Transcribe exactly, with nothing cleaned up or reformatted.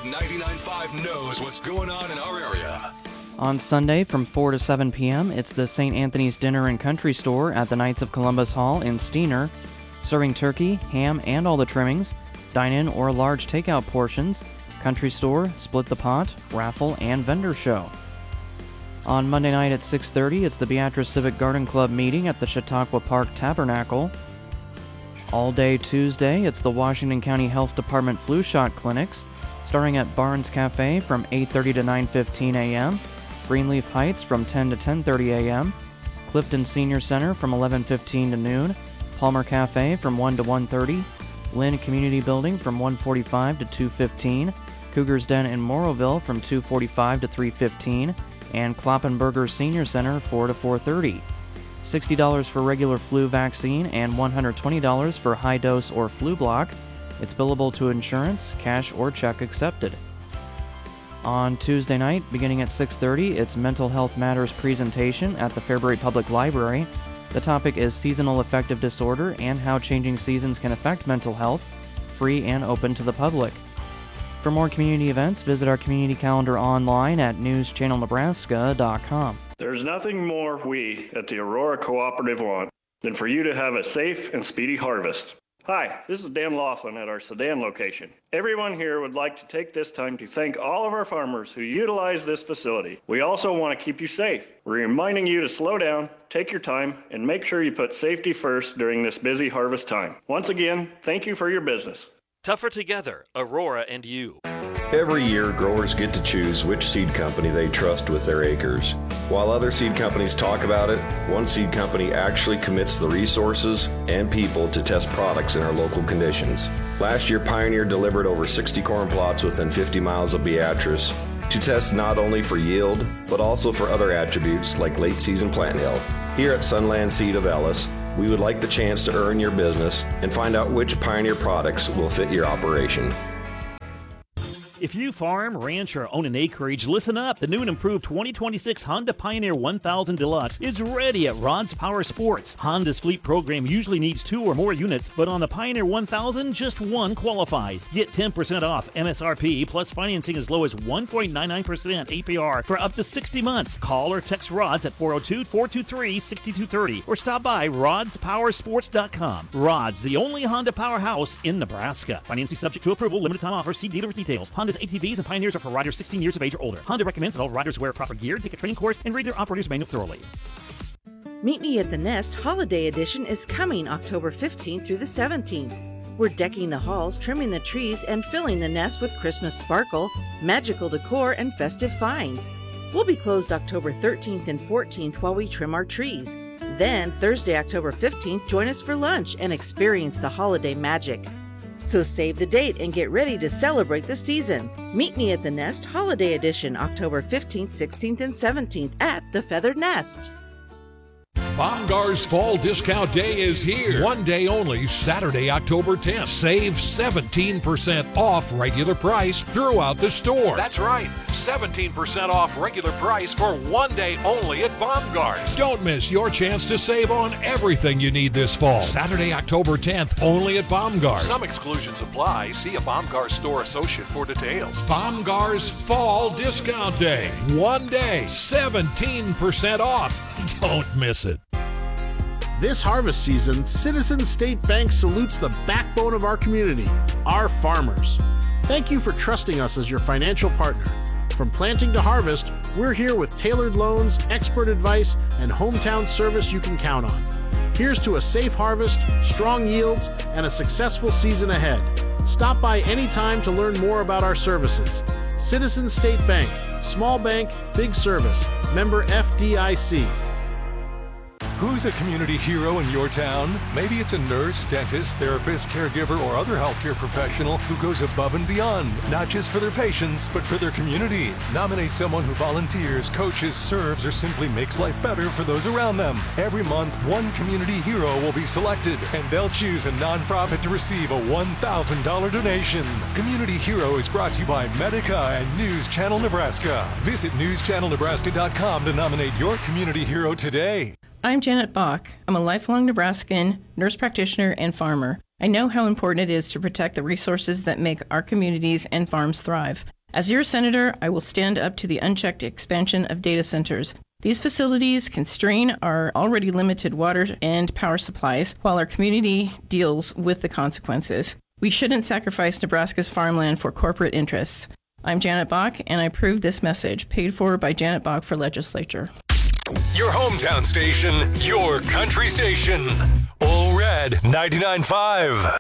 ninety-nine point five knows what's going on in our area. On Sunday from four to seven p.m., it's the Saint Anthony's Dinner and Country Store at the Knights of Columbus Hall in Steiner, serving turkey, ham, and all the trimmings, dine-in or large takeout portions, country store, split the pot, raffle, and vendor show. On Monday night at six thirty, it's the Beatrice Civic Garden Club meeting at the Chautauqua Park Tabernacle. All day Tuesday, it's the Washington County Health Department flu shot clinics, starting at Barnes Cafe from eight thirty to nine fifteen a.m., Greenleaf Heights from ten to ten thirty a.m., Clifton Senior Center from eleven fifteen to noon, Palmer Cafe from one to one thirty, Lynn Community Building from one forty-five to two fifteen, Cougar's Den in Moroville from two forty-five to three fifteen, and Kloppenberger Senior Center four to four thirty. sixty dollars for regular flu vaccine and one hundred twenty dollars for high dose or flu block. It's billable to insurance, cash or check accepted. On Tuesday night, beginning at six thirty, it's Mental Health Matters presentation at the Fairbury Public Library. The topic is Seasonal Affective Disorder and how changing seasons can affect mental health, free and open to the public. For more community events, visit our community calendar online at news channel nebraska dot com. There's nothing more we at the Aurora Cooperative want than for you to have a safe and speedy harvest. Hi, this is Dan Laughlin at our Sedan location. Everyone here would like to take this time to thank all of our farmers who utilize this facility. We also want to keep you safe. We're reminding you to slow down, take your time, and make sure you put safety first during this busy harvest time. Once again, thank you for your business. Tougher together, Aurora and you. Every year, growers get to choose which seed company they trust with their acres. While other seed companies talk about it, one seed company actually commits the resources and people to test products in our local conditions. Last year, Pioneer delivered over sixty corn plots within fifty miles of Beatrice to test not only for yield, but also for other attributes like late season plant health. Here at Sunland Seed of Ellis, we would like the chance to earn your business and find out which Pioneer products will fit your operation. If you farm, ranch, or own an acreage, listen up. The new and improved twenty twenty-six Honda Pioneer one thousand Deluxe is ready at Rod's Power Sports. Honda's fleet program usually needs two or more units, but on the Pioneer one thousand, just one qualifies. Get ten percent off M S R P plus financing as low as one point nine nine percent A P R for up to sixty months. Call or text Rods at four oh two, four two three, six two three oh or stop by rods power sports dot com. Rods, the only Honda powerhouse in Nebraska. Financing subject to approval, limited time offer. See dealer with details. Honda's A T Vs and Pioneers are for riders sixteen years of age or older. Honda recommends that all riders wear proper gear, take a training course, and read their operator's manual thoroughly. Meet Me at the Nest Holiday Edition is coming October fifteenth through the seventeenth. We're decking the halls, trimming the trees, and filling the nest with Christmas sparkle, magical decor, and festive finds. We'll be closed October thirteenth and fourteenth while we trim our trees. Then, Thursday, October fifteenth, join us for lunch and experience the holiday magic. So save the date and get ready to celebrate the season. Meet Me at the Nest Holiday Edition, October fifteenth, sixteenth, and seventeenth at the Feathered Nest. Bomgaar's Fall Discount Day is here. One day only, Saturday, October tenth. Save seventeen percent off regular price throughout the store. That's right, seventeen percent off regular price for one day only at Bomgaar's. Don't miss your chance to save on everything you need this fall. Saturday, October tenth, only at Bomgaar's. Some exclusions apply. See a Bomgaar's store associate for details. Bomgaar's Fall Discount Day. One day, seventeen percent off. Don't miss it. This harvest season, Citizens State Bank salutes the backbone of our community, our farmers. Thank you for trusting us as your financial partner. From planting to harvest, we're here with tailored loans, expert advice, and hometown service you can count on. Here's to a safe harvest, strong yields, and a successful season ahead. Stop by anytime to learn more about our services. Citizens State Bank, small bank, big service. Member F D I C. Who's a community hero in your town? Maybe it's a nurse, dentist, therapist, caregiver, or other healthcare professional who goes above and beyond, not just for their patients, but for their community. Nominate someone who volunteers, coaches, serves, or simply makes life better for those around them. Every month, one community hero will be selected, and they'll choose a nonprofit to receive a one thousand dollars donation. Community Hero is brought to you by Medica and News Channel Nebraska. Visit news channel nebraska dot com to nominate your community hero today. I'm Janet Bach. I'm a lifelong Nebraskan, nurse practitioner, and farmer. I know how important it is to protect the resources that make our communities and farms thrive. As your senator, I will stand up to the unchecked expansion of data centers. These facilities constrain our already limited water and power supplies while our community deals with the consequences. We shouldn't sacrifice Nebraska's farmland for corporate interests. I'm Janet Bach, and I approve this message, paid for by Janet Bach for Legislature. Your hometown station, your country station. All Red ninety-nine point five.